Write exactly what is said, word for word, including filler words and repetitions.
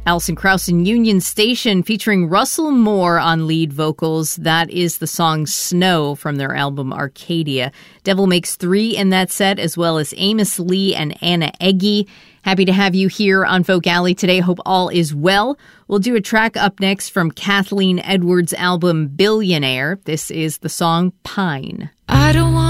Alison Krauss and Union Station featuring Russell Moore on lead vocals. That is the song Snow from their album Arcadia. Devil Makes Three in that set, as well as Amos Lee and Anna Eggy. Happy to have you here on Folk Alley today. Hope all is well. We'll do a track up next from Kathleen Edwards' album Billionaire. This is the song Pine. I don't want